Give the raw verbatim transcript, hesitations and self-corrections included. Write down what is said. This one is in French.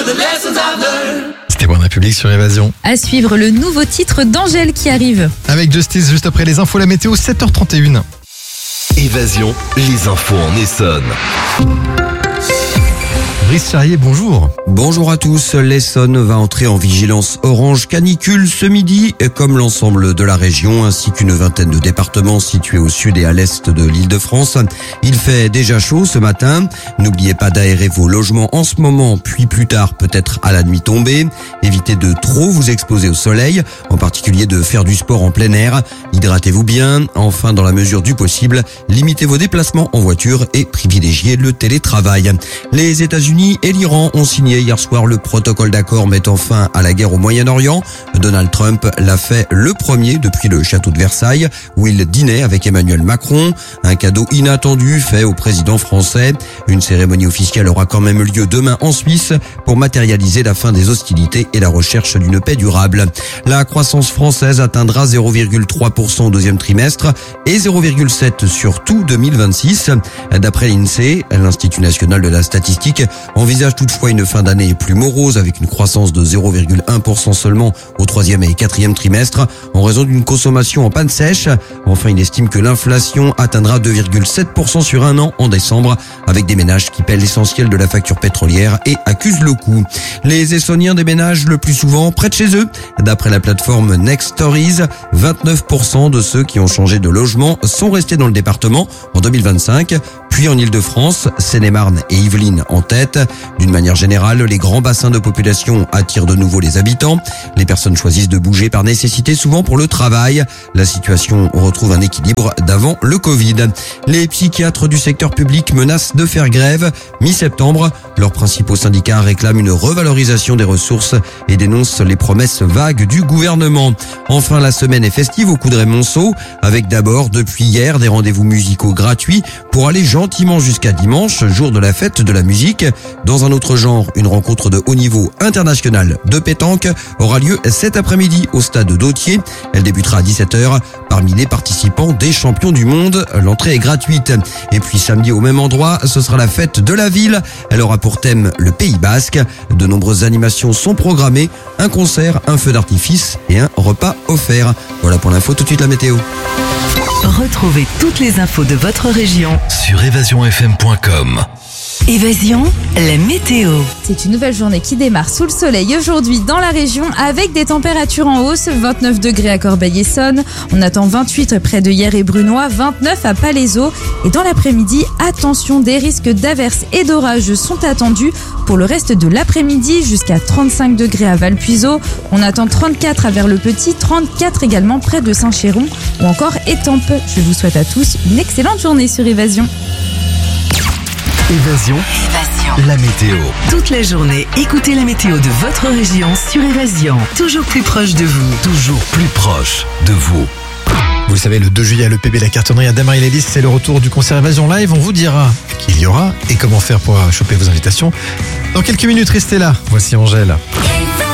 C'était One République sur Évasion. À suivre le nouveau titre d'Angèle qui arrive. Avec Justice juste après les infos, la météo, sept heures trente et une. Évasion, les infos en Essonne. Brice Charrier, bonjour. Bonjour à tous. L'Essonne va entrer en vigilance orange canicule ce midi, comme l'ensemble de la région, ainsi qu'une vingtaine de départements situés au sud et à l'est de l'Île-de-France. Il fait déjà chaud ce matin. N'oubliez pas d'aérer vos logements en ce moment, puis plus tard, peut-être à la nuit tombée. Évitez de trop vous exposer au soleil, en particulier de faire du sport en plein air. Hydratez-vous bien. Enfin, dans la mesure du possible, limitez vos déplacements en voiture et privilégiez le télétravail. Les États-Unis et l'Iran ont signé hier soir le protocole d'accord mettant fin à la guerre au Moyen-Orient. Donald Trump l'a fait le premier depuis le château de Versailles, où il dînait avec Emmanuel Macron. Un cadeau inattendu fait au président français. Une cérémonie officielle aura quand même lieu demain en Suisse pour matérialiser la fin des hostilités et la recherche d'une paix durable. La croissance française atteindra zéro virgule trois pour cent au deuxième trimestre et zéro virgule sept pour cent sur tout deux mille vingt-six. D'après l'INSEE, l'Institut national de la statistique envisage toutefois une fin d'année plus morose avec une croissance de zéro virgule un pour cent seulement au troisième et quatrième trimestre en raison d'une consommation en panne sèche. Enfin, il estime que l'inflation atteindra deux virgule sept pour cent sur un an en décembre avec des ménages qui paient l'essentiel de la facture pétrolière et accusent le coup. Les Essonniens déménagent le plus souvent près de chez eux. D'après la plateforme Next Stories, vingt-neuf pour cent de ceux qui ont changé de logement sont restés dans le département en deux mille vingt-cinq. Puis en Île-de-France, Seine-et-Marne et Yvelines en tête. D'une manière générale, les grands bassins de population attirent de nouveau les habitants. Les personnes choisissent de bouger par nécessité, souvent pour le travail. La situation retrouve un équilibre d'avant le Covid. Les psychiatres du secteur public menacent de faire grève. Mi-septembre, leurs principaux syndicats réclament une revalorisation des ressources et dénoncent les promesses vagues du gouvernement. Enfin, la semaine est festive au Coudray-Monceau, avec d'abord, depuis hier, des rendez-vous musicaux gratuits pour aller gentiment jusqu'à dimanche, jour de la fête de la musique. Dans un autre genre, une rencontre de haut niveau international de pétanque aura lieu cet après-midi au stade d'Autier. Elle débutera à dix-sept heures. Parmi les participants, des champions du monde. L'entrée est gratuite. Et puis samedi au même endroit, ce sera la fête de la ville. Elle aura pour thème le Pays Basque. De nombreuses animations sont programmées. Un concert, un feu d'artifice et un repas offert. Voilà pour l'info, tout de suite la météo. Retrouvez toutes les infos de votre région Sur évasion f m point com. Évasion, la météo. C'est une nouvelle journée qui démarre sous le soleil aujourd'hui dans la région avec des températures en hausse. vingt-neuf degrés à Corbeil-Essonnes. On attend vingt-huit près de Hyères et Brunois, vingt-neuf à Palaiseau. Et dans l'après-midi, attention, des risques d'averses et d'orages sont attendus pour le reste de l'après-midi jusqu'à trente-cinq degrés à Valpuiseau. On attend trente-quatre à Vers-le-Petit, trente-quatre également près de Saint-Chéron ou encore Étampes. Je vous souhaite à tous une excellente journée sur Évasion. Évasion, Évasion. la météo. Toute la journée, écoutez la météo de votre région sur Évasion. Toujours plus proche de vous. Toujours plus proche de vous. Vous le savez, le deux juillet à l'E P B, la cartonnerie à Damary-Lélis, c'est le retour du concert Évasion Live. On vous dira qu'il y aura et comment faire pour choper vos invitations. Dans quelques minutes, restez là. Voici Angèle.